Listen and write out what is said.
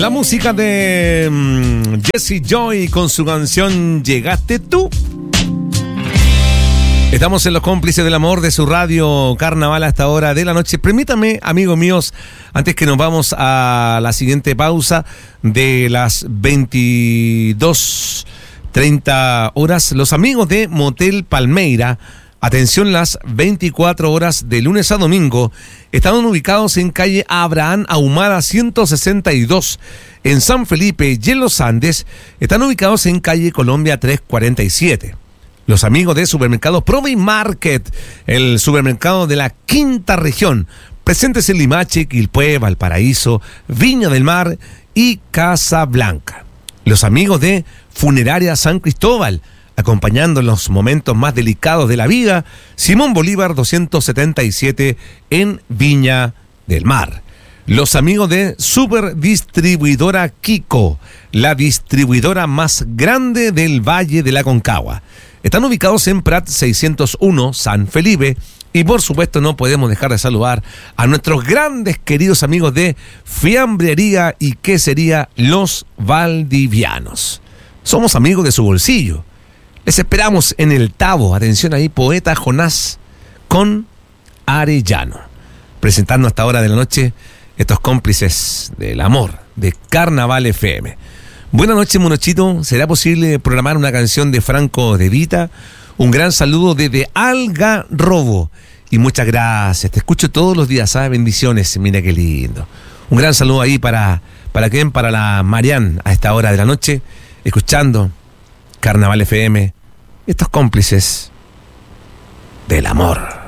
La música de Jesse Joy con su canción Llegaste tú. Estamos en los cómplices del amor de su radio Carnaval a esta hora de la noche. Permítame, amigos míos, antes que nos vamos a la siguiente pausa de las 22:30 horas, los amigos de Motel Palmeira, atención, las 24 horas de lunes a domingo, estaban ubicados en calle Abraham Ahumada 162, en San Felipe y en Los Andes, están ubicados en calle Colombia 347. Los amigos de Supermercados Provi Market, el supermercado de la quinta región, presentes en Limache, Quilpué, Valparaíso, Viña del Mar y Casablanca. Los amigos de Funeraria San Cristóbal, acompañando en los momentos más delicados de la vida, Simón Bolívar 277 en Viña del Mar. Los amigos de Superdistribuidora Kiko, la distribuidora más grande del Valle de la Concagua. Están ubicados en Prat 601, San Felipe, y por supuesto no podemos dejar de saludar a nuestros grandes queridos amigos de Fiambrería y Quesería Los Valdivianos. Somos amigos de su bolsillo. Les esperamos en el Tabo, atención ahí, Poeta Jonás con Arellano, presentando a esta hora de la noche estos cómplices del amor de Carnaval FM. Buenas noches, Monochito. ¿Será posible programar una canción de Franco De Vita? Un gran saludo desde Algarrobo. Y muchas gracias. Te escucho todos los días, ¿sabes? Bendiciones. Mira qué lindo. Un gran saludo ahí para quién, para la Marian a esta hora de la noche, escuchando Carnaval FM, estos cómplices del amor.